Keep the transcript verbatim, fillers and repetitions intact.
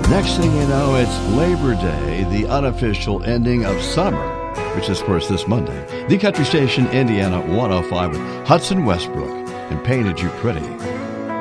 Next thing you know, it's Labor Day, the unofficial ending of summer, which is, of course, this Monday. The Country Station, Indiana one oh five with Hudson Westbrook and Painted You Pretty.